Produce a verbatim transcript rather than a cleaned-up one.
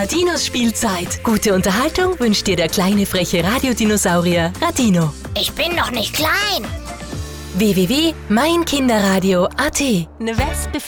Radinos Spielzeit. Gute Unterhaltung wünscht dir der kleine freche Radiodinosaurier Radino. Ich bin noch nicht klein. w w w punkt mein kinderradio punkt a t. Eine Wespe